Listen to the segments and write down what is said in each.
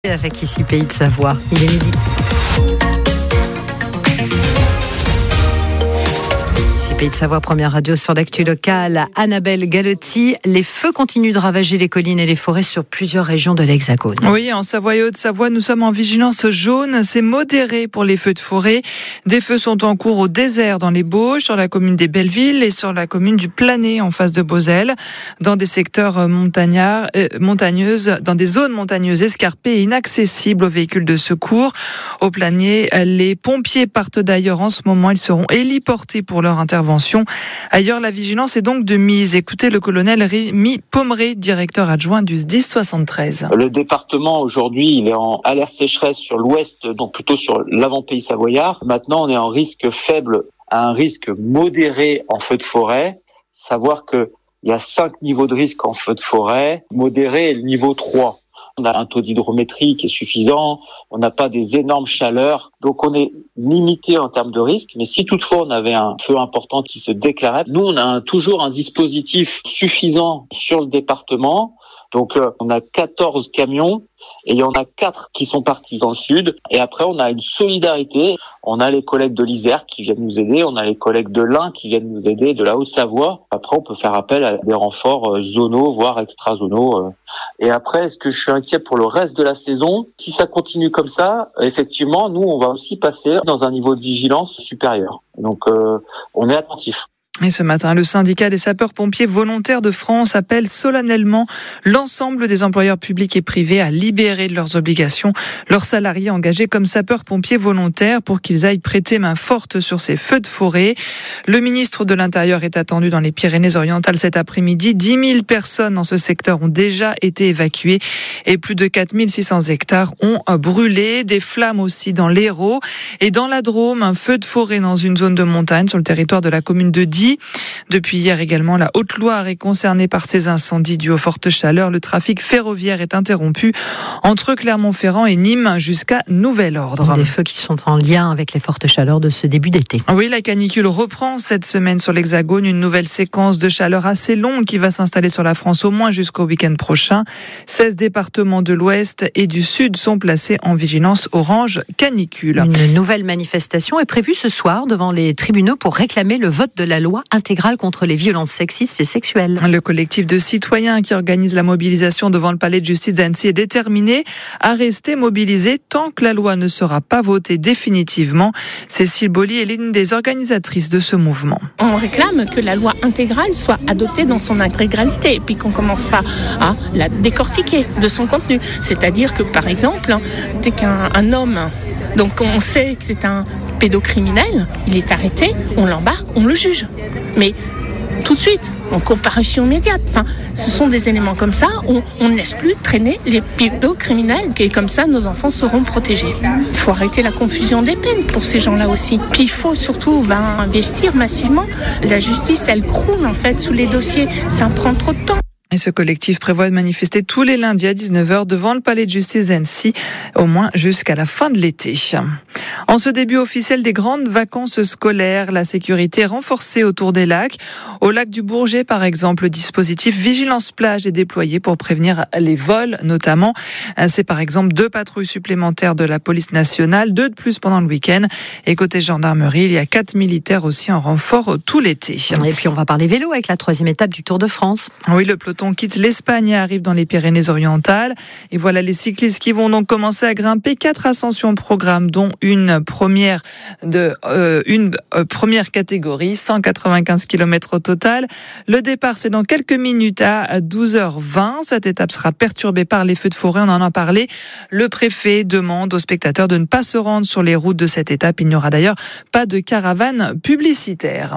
Avec ici Pays de Savoie, il est midi. Pays de Savoie, première radio sur l'actu locale. Annabelle Galotti, les feux continuent de ravager les collines et les forêts sur plusieurs régions de l'Hexagone. Oui, en Savoie et Haute-Savoie, nous sommes en vigilance jaune. C'est modéré pour les feux de forêt. Des feux sont en cours au désert dans les Bauges, sur la commune des Bellevilles et sur la commune du Planet en face de Beauzelle. Dans des secteurs montagneuses, dans des zones montagneuses escarpées et inaccessibles aux véhicules de secours. Au Planet, les pompiers partent d'ailleurs en ce moment. Ils seront héliportés pour leur intervention. Ailleurs, la vigilance est donc de mise. Écoutez le colonel Rémi Pomeré, directeur adjoint du SDIS 73. Le département, aujourd'hui, il est en alerte sécheresse sur l'ouest, donc plutôt sur l'avant-pays savoyard. Maintenant, on est en risque faible à un risque modéré en feu de forêt. Savoir qu'il y a 5 niveaux de risque en feu de forêt. Modéré est le niveau 3. On a un taux d'hydrométrie qui est suffisant, on n'a pas des énormes chaleurs, donc on est limité en termes de risque. Mais si toutefois on avait un feu important qui se déclarait, nous on a toujours un dispositif suffisant sur le département. Donc on a 14 camions et il y en a 4 qui sont partis dans le sud. Et après on a une solidarité, on a les collègues de l'Isère qui viennent nous aider, on a les collègues de l'Ain qui viennent nous aider, de la Haute-Savoie. Après on peut faire appel à des renforts zonaux, voire extra-zonaux. Et après, est-ce que je suis inquiet pour le reste de la saison? Si ça continue comme ça, effectivement, nous on va aussi passer dans un niveau de vigilance supérieur. Donc on est attentif. Et ce matin, le syndicat des sapeurs-pompiers volontaires de France appelle solennellement l'ensemble des employeurs publics et privés à libérer de leurs obligations leurs salariés engagés comme sapeurs-pompiers volontaires pour qu'ils aillent prêter main forte sur ces feux de forêt. Le ministre de l'Intérieur est attendu dans les Pyrénées-Orientales cet après-midi. 10 000 personnes dans ce secteur ont déjà été évacuées et plus de 4 600 hectares ont brûlé. Des flammes aussi dans l'Hérault et dans la Drôme, un feu de forêt dans une zone de montagne sur le territoire de la commune de Die. Depuis hier également, la Haute-Loire est concernée par ces incendies dus aux fortes chaleurs. Le trafic ferroviaire est interrompu entre Clermont-Ferrand et Nîmes jusqu'à nouvel ordre. Des feux qui sont en lien avec les fortes chaleurs de ce début d'été. Oui, la canicule reprend cette semaine sur l'Hexagone. Une nouvelle séquence de chaleur assez longue qui va s'installer sur la France au moins jusqu'au week-end prochain. 16 départements de l'Ouest et du Sud sont placés en vigilance orange canicule. Une nouvelle manifestation est prévue ce soir devant les tribunaux pour réclamer le vote de la loi intégrale contre les violences sexistes et sexuelles. Le collectif de citoyens qui organise la mobilisation devant le palais de justice d'Annecy est déterminé à rester mobilisé tant que la loi ne sera pas votée définitivement. Cécile Bolly est l'une des organisatrices de ce mouvement. On réclame que la loi intégrale soit adoptée dans son intégralité et puis qu'on ne commence pas à la décortiquer de son contenu. C'est-à-dire que, par exemple, dès qu'un homme, donc on sait que c'est un pédocriminel, il est arrêté, on l'embarque, on le juge. Mais tout de suite, en comparution immédiate. Enfin, ce sont des éléments comme ça où on ne laisse plus traîner les pédocriminels et comme ça, nos enfants seront protégés. Il faut arrêter la confusion des peines pour ces gens-là aussi. Puis il faut surtout investir massivement. La justice, elle croule en fait sous les dossiers. Ça prend trop de temps. Et ce collectif prévoit de manifester tous les lundis à 19h devant le palais de justice d'Annecy, au moins jusqu'à la fin de l'été. En ce début officiel des grandes vacances scolaires, la sécurité est renforcée autour des lacs. Au lac du Bourget, par exemple, le dispositif Vigilance Plage est déployé pour prévenir les vols, notamment. C'est par exemple 2 patrouilles supplémentaires de la police nationale, 2 de plus pendant le week-end. Et côté gendarmerie, il y a 4 militaires aussi en renfort tout l'été. Et puis on va parler vélo avec la 3e étape du Tour de France. Oui, le peloton quitte l'Espagne et arrive dans les Pyrénées-Orientales. Et voilà les cyclistes qui vont donc commencer à grimper 4 ascensions au programme, dont une première catégorie, 195 km au total. Le départ, c'est dans quelques minutes à 12h20. Cette étape sera perturbée par les feux de forêt. On en a parlé. Le préfet demande aux spectateurs de ne pas se rendre sur les routes de cette étape. Il n'y aura d'ailleurs pas de caravane publicitaire.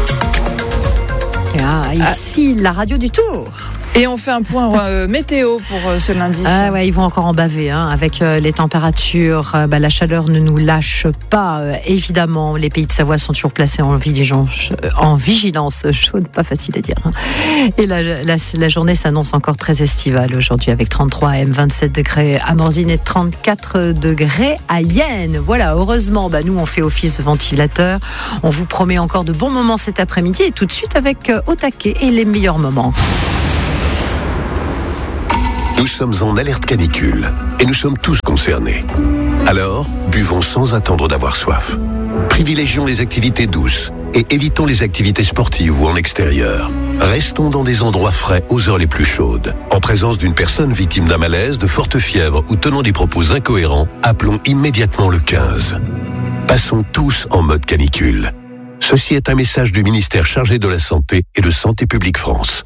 Ici, la radio du Tour. Et on fait un point météo pour ce lundi. Ah ouais, ils vont encore en baver avec les températures. La chaleur ne nous lâche pas. Évidemment, les Pays de Savoie sont toujours placés en vigilance chaude, pas facile à dire. Et la journée s'annonce encore très estivale aujourd'hui avec 33 à M27 degrés à Morzine et 34 degrés à Yenne. Voilà, heureusement, nous on fait office de ventilateur. On vous promet encore de bons moments cet après-midi et tout de suite avec Au taquet et les meilleurs moments. sommes en alerte canicule et nous sommes tous concernés. Alors, buvons sans attendre d'avoir soif. Privilégions les activités douces et évitons les activités sportives ou en extérieur. Restons dans des endroits frais aux heures les plus chaudes. En présence d'une personne victime d'un malaise, de forte fièvre ou tenant des propos incohérents, appelons immédiatement le 15. Passons tous en mode canicule. Ceci est un message du ministère chargé de la Santé et de Santé publique France.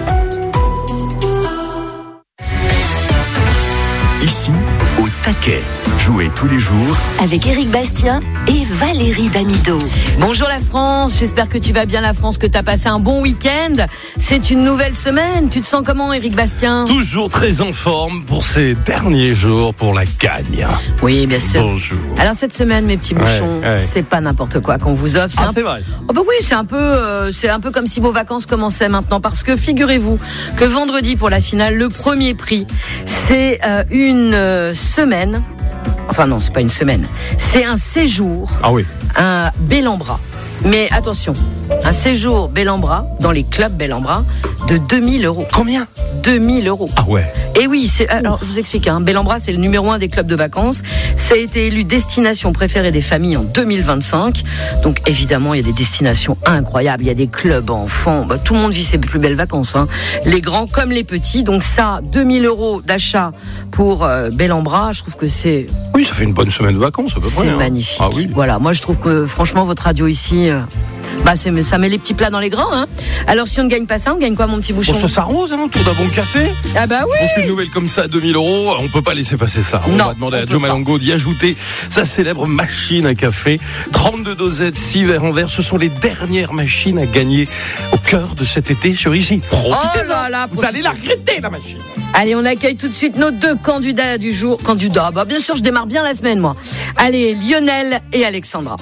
Ici, au taquet. Jouez tous les jours avec Éric Bastien et Valérie Damido. Bonjour la France, j'espère que tu vas bien la France, que tu as passé un bon week-end. C'est une nouvelle semaine, tu te sens comment Éric Bastien ? Toujours très en forme pour ces derniers jours pour la gagne. Oui, bien sûr. Bonjour. Alors cette semaine, mes petits bouchons, c'est pas n'importe quoi qu'on vous offre. C'est vrai ça. Oh bah oui, c'est un peu comme si vos vacances commençaient maintenant, parce que figurez-vous que vendredi pour la finale, le premier prix, c'est une semaine. Enfin non, c'est pas une semaine. C'est un séjour. Ah oui. Un Bellambra. Mais attention, un séjour Bellambra dans les clubs Bellambra de 2000 €. Combien ? 2000 €. Ah ouais. Et oui, alors je vous explique, Bellambra c'est le numéro 1 des clubs de vacances. Ça a été élu destination préférée des familles en 2025. Donc évidemment, il y a des destinations incroyables. Il y a des clubs enfants. Tout le monde vit ses plus belles vacances. Les grands comme les petits. Donc ça, 2000 € d'achat pour Bellambra. Je trouve que c'est... Oui, ça fait une bonne semaine de vacances à peu près. C'est magnifique. Ah oui. Voilà, moi je trouve que franchement votre radio ici... ça met les petits plats dans les grands. Alors si on ne gagne pas ça, on gagne quoi mon petit bouchon ? Ça s'arrose autour d'un bon café. Ah bah oui. Je pense qu'une nouvelle comme ça à 2000 €, on peut pas laisser passer ça. On va demander à Joe Malongo d'y ajouter sa célèbre machine à café. 32 dosettes, 6 verres en verre. Ce sont les dernières machines à gagner au cœur de cet été sur Ici. Profitez-en. Vous allez la regretter la machine. Allez, on accueille tout de suite nos deux candidats du jour. Bien sûr, je démarre bien la semaine moi. Allez, Lionel et Alexandra.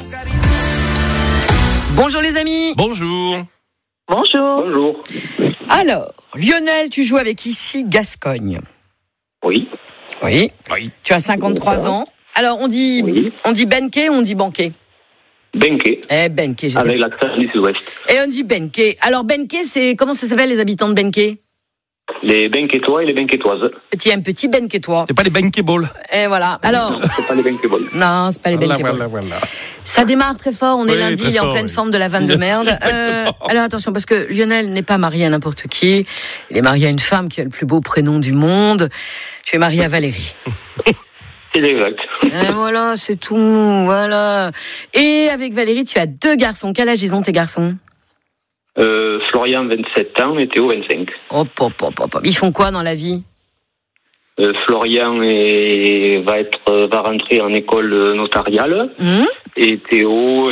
Bonjour les amis. Bonjour. Bonjour. Bonjour. Alors, Lionel, tu joues avec Ici Gascogne. Oui. Oui. Tu as 53 ans. Alors, on dit Benké ou on dit Banquet ? Benké. Benké, j'ai avec l'accent du sud-ouest. Et on dit Benké. Alors, Benké, c'est... Comment ça s'appelle les habitants de Benké ? Les Benkétois et les Benkétoises. Tiens, un petit Benkétois. C'est pas les Benkéballs. Et voilà. Alors. C'est pas les Benkéballs. Non, c'est pas les Benkéballs. Voilà. Ça démarre très fort. On est lundi, il est en pleine forme de la vanne de merde. Alors attention, parce que Lionel n'est pas marié à n'importe qui. Il est marié à une femme qui a le plus beau prénom du monde. Tu es marié à Valérie. C'est exact. Et voilà, c'est tout. Voilà. Et avec Valérie, tu as 2 garçons. Quel âge ils ont tes garçons ? Florian, 27 ans, et Théo, 25. Hop. Ils font quoi dans la vie ? Florian va rentrer en école notariale. Et Théo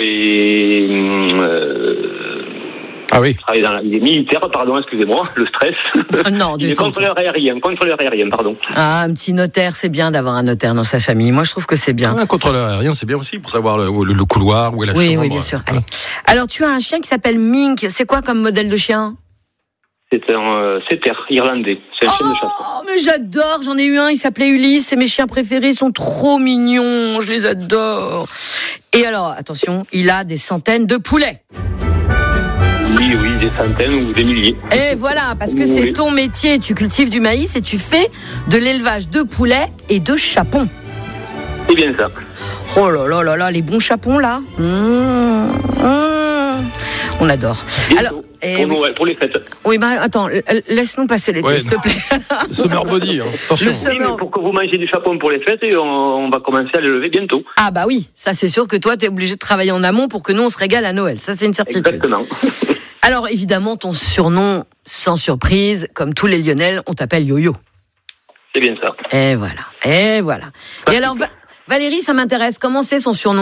il est militaire, pardon, excusez-moi, le stress. Non, il est contrôleur aérien, pardon. Ah, un petit notaire, c'est bien d'avoir un notaire dans sa famille. Moi, je trouve que c'est bien. Un contrôleur aérien, c'est bien aussi pour savoir le couloir, où est la chambre. Oui, bien sûr. Allez. Alors, tu as un chien qui s'appelle Mink. C'est quoi comme modèle de chien ? C'est un setter irlandais. C'est un chien de chasse. Oh, mais j'adore. J'en ai eu un. Il s'appelait Ulysse. C'est mes chiens préférés. Ils sont trop mignons. Je les adore. Et alors, attention, il a des centaines de poulets. Oui, des centaines ou des milliers. Et voilà, parce que c'est ton métier. Tu cultives du maïs et tu fais de l'élevage de poulets et de chapons. C'est bien ça. Oh là là, les bons chapons là. On adore. Alors, pour les fêtes. Oui, attends, laisse-nous passer l'été, s'il te plaît. Summer body, attention. Mais pour que vous mangez du chapon pour les fêtes, et on va commencer à les lever bientôt. Ah bah oui, ça c'est sûr que toi, t'es obligé de travailler en amont pour que nous, on se régale à Noël. Ça, c'est une certitude. Exactement. Alors, évidemment, ton surnom, sans surprise, comme tous les Lyonnais, on t'appelle Yo-Yo. C'est bien ça. Et voilà. Et alors, Valérie, ça m'intéresse. Comment c'est son surnom ?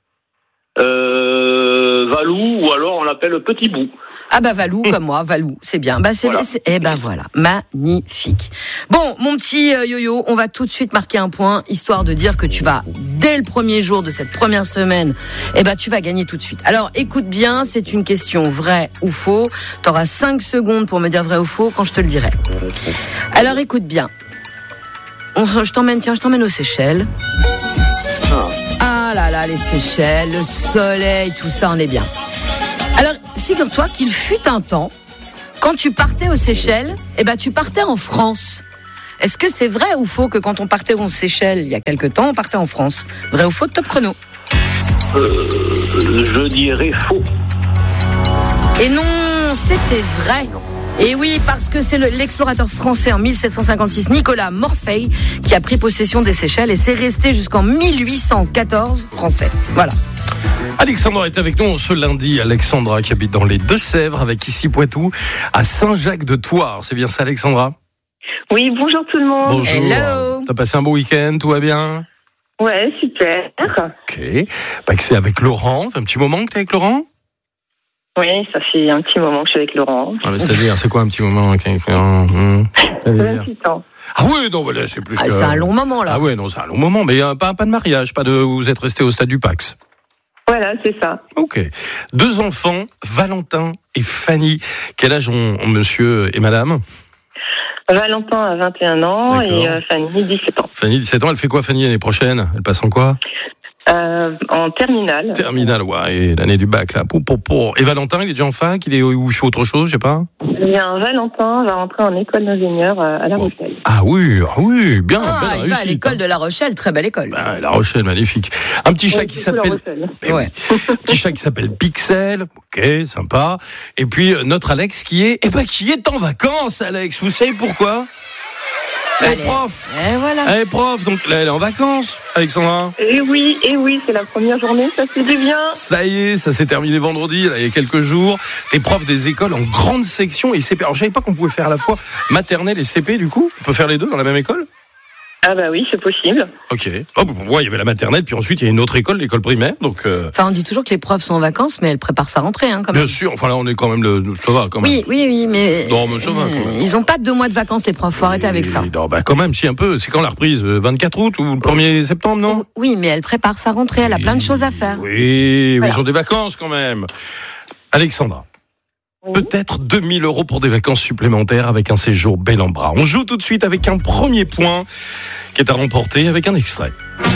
Valou, ou alors on l'appelle Petit Bout. Ah bah Valou, comme moi, Valou, c'est bien. Voilà, magnifique. Bon, mon petit Yo-Yo, on va tout de suite marquer un point, histoire de dire que tu vas, dès le premier jour de cette première semaine, tu vas gagner tout de suite. Alors, écoute bien, c'est une question vrai ou faux. T'auras 5 secondes pour me dire vrai ou faux quand je te le dirai. Alors, écoute bien. Je t'emmène aux Seychelles. Ah là là, les Seychelles, le soleil, tout ça, on est bien. Alors, figure-toi qu'il fut un temps, quand tu partais aux Seychelles, tu partais en France. Est-ce que c'est vrai ou faux que quand on partait aux Seychelles il y a quelque temps, on partait en France? Vrai ou faux, top chrono? Je dirais faux. Et non, c'était vrai. Et oui, parce que c'est l'explorateur français en 1756, Nicolas Morphei, qui a pris possession des Seychelles et c'est resté jusqu'en 1814 français. Voilà. Alexandra est avec nous ce lundi. Alexandra qui habite dans les Deux-Sèvres, avec ici Poitou, à Saint-Jacques-de-Thouars. C'est bien ça, Alexandra? Oui, bonjour tout le monde. Bonjour. Hello. T'as passé un bon week-end, tout va bien? Ouais, super. Ok. Bah, que c'est avec Laurent. Ça fait un petit moment que t'es avec Laurent? Oui, ça fait un petit moment que je suis avec Laurent. Ah, mais c'est-à-dire, c'est quoi un petit moment avec Laurent? 28 ans. Ah oui, non, voilà, c'est plus que... C'est un long moment, là. Ah oui, non, c'est un long moment, mais pas de mariage, vous êtes resté au stade du Pax. Voilà, c'est ça. Ok. 2 enfants, Valentin et Fanny. Quel âge ont monsieur et madame? Valentin a 21 ans. D'accord. Et Fanny 17 ans. Fanny 17 ans, elle fait quoi Fanny l'année prochaine? Elle passe en quoi? En terminale. Terminale, ouais, et l'année du bac, là. Et Valentin, il est déjà en fac? Ou il fait autre chose, je sais pas? Bien, Valentin va rentrer en école d'ingénieur à La Rochelle. Ah oui, bien, belle il réussite. va à l'école de La Rochelle, très belle école. Bah, La Rochelle, magnifique. Un petit chat qui s'appelle... Ouais. Petit chat qui s'appelle Pixel, ok, sympa. Et puis, notre Alex qui est en vacances, Alex. Vous savez pourquoi? Elle est prof. Et voilà. Elle est prof, donc là, elle est en vacances, Alexandra. Et oui, c'est la première journée, ça fait du bien. Ça y est, ça s'est terminé vendredi, là, il y a quelques jours. T'es prof des écoles en grande section et CP. Alors, je savais pas qu'on pouvait faire à la fois maternelle et CP, du coup. On peut faire les deux dans la même école? Ah bah oui, c'est possible. Ok. Oh, pour moi, il y avait la maternelle, puis ensuite, il y a une autre école, l'école primaire. Donc, Enfin, on dit toujours que les profs sont en vacances, mais elles préparent sa rentrée, hein, quand même. Bien sûr, enfin là, on est quand même ça va, quand même. Oui, mais... Non, mais ça va, quand même. Ils ont pas 2 mois de vacances, les profs, faut arrêter avec ça. Non, bah, quand même, si, un peu. C'est quand la reprise? 24 août ou le 1er septembre, non? Oui, mais elle prépare sa rentrée, elle a plein de choses à faire. Oui, voilà. Ils ont des vacances, quand même. Alexandra. Peut-être 2000 € pour des vacances supplémentaires avec un séjour bel en bras. On joue tout de suite avec un premier point qui est à remporter avec un extrait.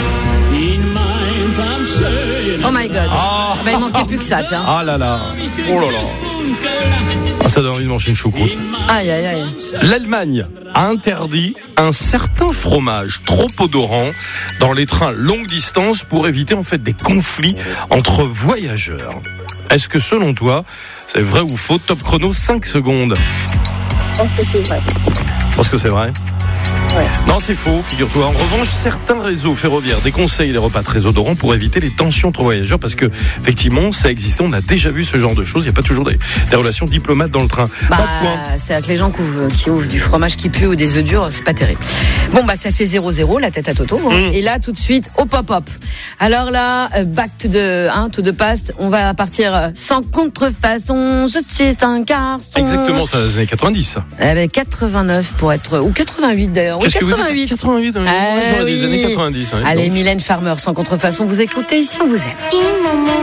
Oh my God. Il manquait plus que ça, tiens. Ah là là. Oh là là. Ça donne envie de manger une choucroute. Aïe. L'Allemagne a interdit un certain fromage trop odorant dans les trains longue distance pour éviter en fait des conflits entre voyageurs. Est-ce que selon toi, c'est vrai ou faux? Top chrono, 5 secondes. Je pense que c'est vrai. Je pense que c'est vrai. Ouais. Non, c'est faux, figure-toi. En revanche, certains réseaux ferroviaires déconseillent les repas très odorants pour éviter les tensions entre voyageurs parce que, effectivement, ça existe. On a déjà vu ce genre de choses. Il n'y a pas toujours des relations diplomates dans le train. Pas de point. C'est avec les gens qui ouvrent du fromage qui pue ou des œufs durs, c'est pas terrible. Bon, ça fait 0-0, la tête à Toto. Hein. Et là, tout de suite, hop. Alors là, back to the past. On va partir sans contrefaçon. Je suis un garçon. Exactement, c'est les années 90. 89 pour être, ou 88 d'ailleurs. Oui, 88. 88, les années 90. Allez, Mylène Farmer, sans contrefaçon. Vous écoutez ici, on vous aime.